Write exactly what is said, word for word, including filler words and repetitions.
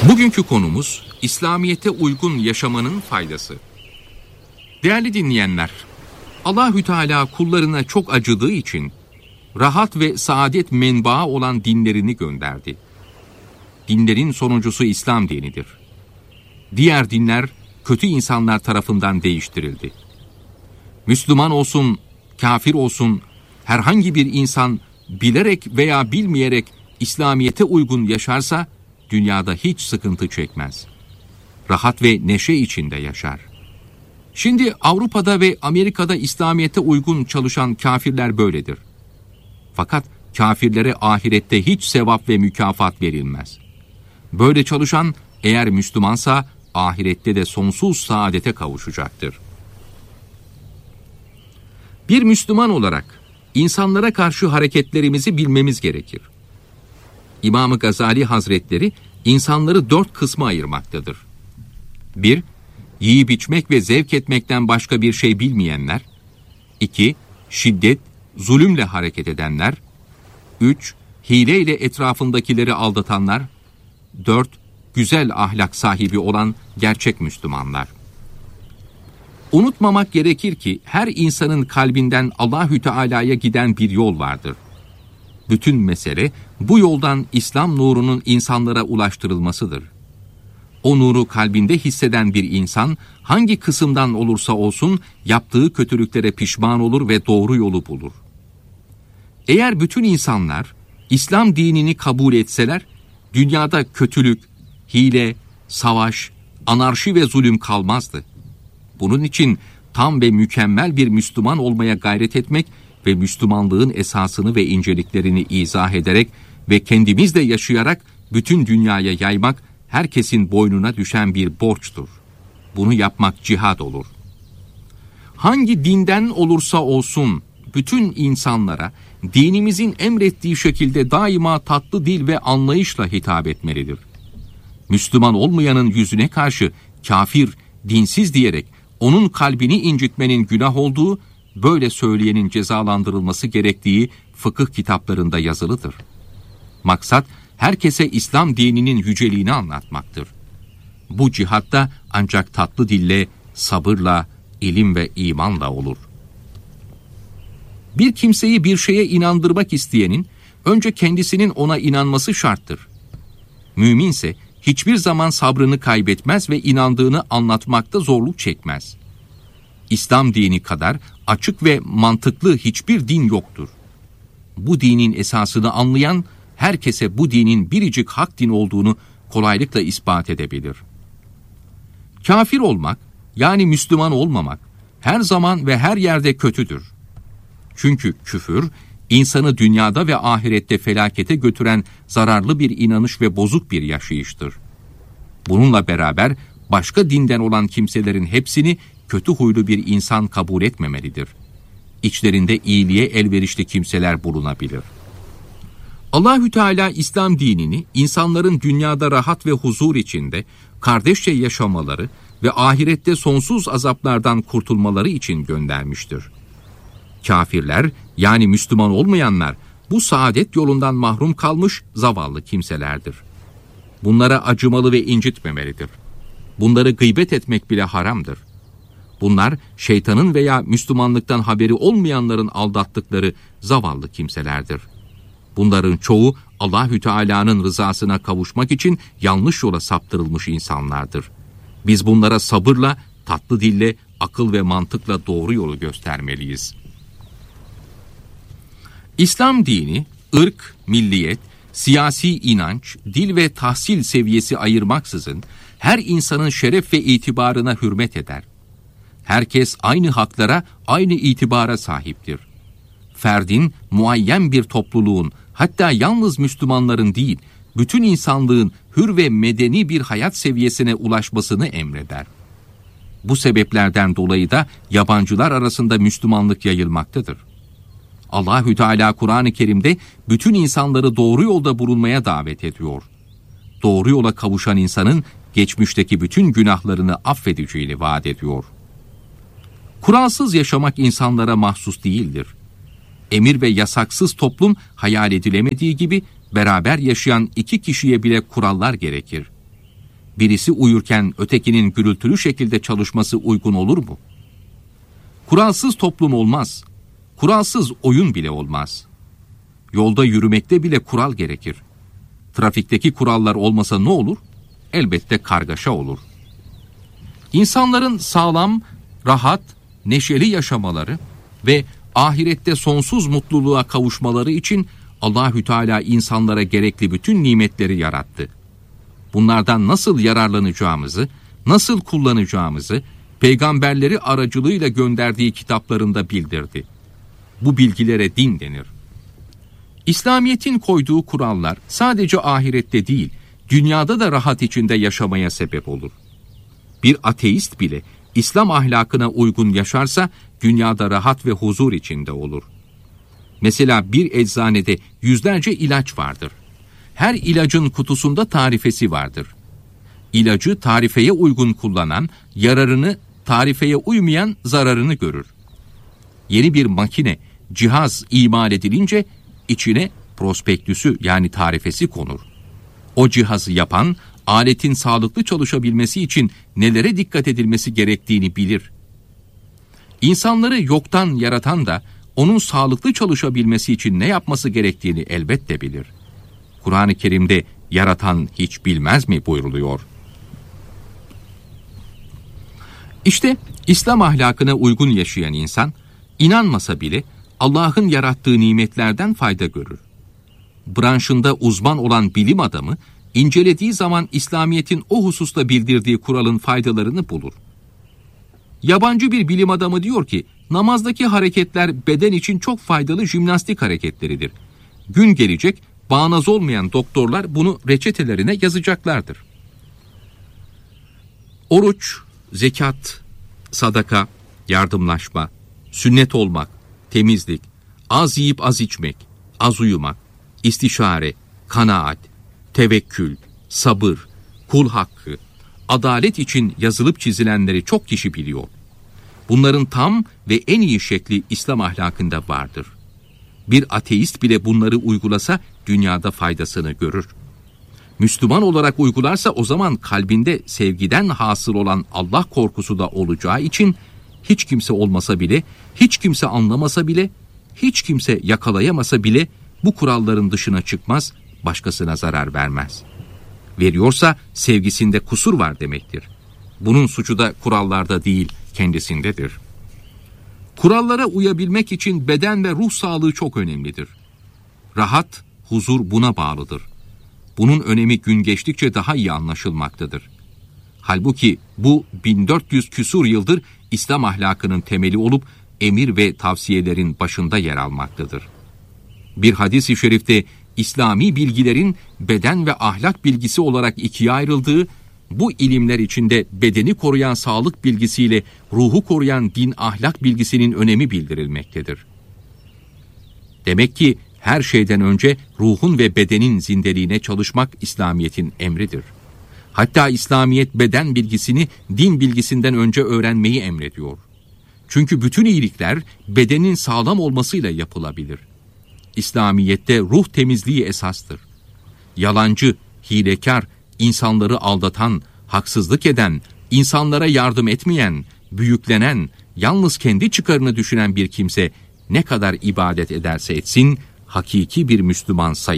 Bugünkü konumuz İslamiyet'e uygun yaşamanın faydası. Değerli dinleyenler, Allahü Teala kullarına çok acıdığı için rahat ve saadet menbaı olan dinlerini gönderdi. Dinlerin sonuncusu İslam dinidir. Diğer dinler kötü insanlar tarafından değiştirildi. Müslüman olsun, kafir olsun, herhangi bir insan bilerek veya bilmeyerek İslamiyet'e uygun yaşarsa dünyada hiç sıkıntı çekmez. Rahat ve neşe içinde yaşar. Şimdi Avrupa'da ve Amerika'da İslamiyet'e uygun çalışan kafirler böyledir. Fakat kafirlere ahirette hiç sevap ve mükafat verilmez. Böyle çalışan eğer Müslümansa ahirette de sonsuz saadete kavuşacaktır. Bir Müslüman olarak insanlara karşı hareketlerimizi bilmemiz gerekir. İmam-ı Gazali Hazretleri insanları dört kısma ayırmaktadır. bir Yiyip içmek ve zevk etmekten başka bir şey bilmeyenler. iki Şiddet, zulümle hareket edenler. üç Hileyle etrafındakileri aldatanlar. dört Güzel ahlak sahibi olan gerçek Müslümanlar. Unutmamak gerekir ki her insanın kalbinden Allahü Teala'ya giden bir yol vardır. Bütün mesele bu yoldan İslam nurunun insanlara ulaştırılmasıdır. O nuru kalbinde hisseden bir insan hangi kısımdan olursa olsun yaptığı kötülüklere pişman olur ve doğru yolu bulur. Eğer bütün insanlar İslam dinini kabul etseler, dünyada kötülük, hile, savaş, anarşi ve zulüm kalmazdı. Bunun için tam ve mükemmel bir Müslüman olmaya gayret etmek ve Müslümanlığın esasını ve inceliklerini izah ederek ve kendimizde yaşayarak bütün dünyaya yaymak herkesin boynuna düşen bir borçtur. Bunu yapmak cihad olur. Hangi dinden olursa olsun bütün insanlara dinimizin emrettiği şekilde daima tatlı dil ve anlayışla hitap etmelidir. Müslüman olmayanın yüzüne karşı kafir, dinsiz diyerek onun kalbini incitmenin günah olduğu, böyle söyleyenin cezalandırılması gerektiği fıkıh kitaplarında yazılıdır. Maksat herkese İslam dininin yüceliğini anlatmaktır. Bu cihatta ancak tatlı dille, sabırla, ilim ve imanla olur. Bir kimseyi bir şeye inandırmak isteyenin önce kendisinin ona inanması şarttır. Müminse hiçbir zaman sabrını kaybetmez ve inandığını anlatmakta zorluk çekmez. İslam dini kadar açık ve mantıklı hiçbir din yoktur. Bu dinin esasını anlayan herkese bu dinin biricik hak din olduğunu kolaylıkla ispat edebilir. Kafir olmak, yani Müslüman olmamak, her zaman ve her yerde kötüdür. Çünkü küfür, insanı dünyada ve ahirette felakete götüren zararlı bir inanış ve bozuk bir yaşayıştır. Bununla beraber başka dinden olan kimselerin hepsini kötü huylu bir insan kabul etmemelidir. İçlerinde iyiliğe elverişli kimseler bulunabilir. Allahü Teala İslam dinini insanların dünyada rahat ve huzur içinde kardeşçe yaşamaları ve ahirette sonsuz azaplardan kurtulmaları için göndermiştir. Kafirler, yani Müslüman olmayanlar, bu saadet yolundan mahrum kalmış zavallı kimselerdir. Bunlara acımalı ve incitmemelidir. Bunları gıybet etmek bile haramdır. Bunlar şeytanın veya Müslümanlıktan haberi olmayanların aldattıkları zavallı kimselerdir. Bunların çoğu Allahü Teala'nın rızasına kavuşmak için yanlış yola saptırılmış insanlardır. Biz bunlara sabırla, tatlı dille, akıl ve mantıkla doğru yolu göstermeliyiz. İslam dini, ırk, milliyet, siyasi inanç, dil ve tahsil seviyesi ayırmaksızın her insanın şeref ve itibarına hürmet eder. Herkes aynı haklara, aynı itibara sahiptir. Ferdin, muayyen bir topluluğun, hatta yalnız Müslümanların değil, bütün insanlığın hür ve medeni bir hayat seviyesine ulaşmasını emreder. Bu sebeplerden dolayı da yabancılar arasında Müslümanlık yayılmaktadır. Allahü Teala Kur'an-ı Kerim'de bütün insanları doğru yolda bulunmaya davet ediyor. Doğru yola kavuşan insanın geçmişteki bütün günahlarını affedeceğini vaat ediyor. Kuralsız yaşamak insanlara mahsus değildir. Emir ve yasaksız toplum hayal edilemediği gibi beraber yaşayan iki kişiye bile kurallar gerekir. Birisi uyurken ötekinin gürültülü şekilde çalışması uygun olur mu? Kuralsız toplum olmaz. Kuralsız oyun bile olmaz. Yolda yürümekte bile kural gerekir. Trafikteki kurallar olmasa ne olur? Elbette kargaşa olur. İnsanların sağlam, rahat, neşeli yaşamaları ve ahirette sonsuz mutluluğa kavuşmaları için Allahü Teala insanlara gerekli bütün nimetleri yarattı. Bunlardan nasıl yararlanacağımızı, nasıl kullanacağımızı peygamberleri aracılığıyla gönderdiği kitaplarında bildirdi. Bu bilgilere din denir. İslamiyet'in koyduğu kurallar sadece ahirette değil, dünyada da rahat içinde yaşamaya sebep olur. Bir ateist bile İslam ahlakına uygun yaşarsa dünyada rahat ve huzur içinde olur. Mesela bir eczanede yüzlerce ilaç vardır. Her ilacın kutusunda tarifesi vardır. İlacı tarifeye uygun kullanan, yararını, tarifeye uymayan zararını görür. Yeni bir makine, cihaz imal edilince içine prospektüsü yani tarifesi konur. O cihazı yapan, aletin sağlıklı çalışabilmesi için nelere dikkat edilmesi gerektiğini bilir. İnsanları yoktan yaratan da onun sağlıklı çalışabilmesi için ne yapması gerektiğini elbette bilir. Kur'an-ı Kerim'de yaratan hiç bilmez mi buyruluyor. İşte İslam ahlakına uygun yaşayan insan, inanmasa bile Allah'ın yarattığı nimetlerden fayda görür. Branşında uzman olan bilim adamı, incelediği zaman İslamiyet'in o hususta bildirdiği kuralın faydalarını bulur. Yabancı bir bilim adamı diyor ki, namazdaki hareketler beden için çok faydalı jimnastik hareketleridir. Gün gelecek, bağnaz olmayan doktorlar bunu reçetelerine yazacaklardır. Oruç, zekat, sadaka, yardımlaşma, sünnet olmak, temizlik, az yiyip az içmek, az uyumak, istişare, kanaat, tevekkül, sabır, kul hakkı, adalet için yazılıp çizilenleri çok kişi biliyor. Bunların tam ve en iyi şekli İslam ahlakında vardır. Bir ateist bile bunları uygulasa dünyada faydasını görür. Müslüman olarak uygularsa o zaman kalbinde sevgiden hasıl olan Allah korkusu da olacağı için hiç kimse olmasa bile, hiç kimse anlamasa bile, hiç kimse yakalayamasa bile bu kuralların dışına çıkmaz, başkasına zarar vermez. Veriyorsa sevgisinde kusur var demektir. Bunun suçu da kurallarda değil, kendisindedir. Kurallara uyabilmek için beden ve ruh sağlığı çok önemlidir. Rahat, huzur buna bağlıdır. Bunun önemi gün geçtikçe daha iyi anlaşılmaktadır. Halbuki bu bin dört yüz küsur yıldır İslam ahlakının temeli olup emir ve tavsiyelerin başında yer almaktadır. Bir hadis-i şerifte İslami bilgilerin beden ve ahlak bilgisi olarak ikiye ayrıldığı, bu ilimler içinde bedeni koruyan sağlık bilgisiyle ruhu koruyan din ahlak bilgisinin önemi bildirilmektedir. Demek ki her şeyden önce ruhun ve bedenin zindeliğine çalışmak İslamiyet'in emridir. Hatta İslamiyet beden bilgisini din bilgisinden önce öğrenmeyi emrediyor. Çünkü bütün iyilikler bedenin sağlam olmasıyla yapılabilir. İslamiyet'te ruh temizliği esastır. Yalancı, hilekar, insanları aldatan, haksızlık eden, insanlara yardım etmeyen, büyüklenen, yalnız kendi çıkarını düşünen bir kimse ne kadar ibadet ederse etsin, hakiki bir Müslüman sayılır.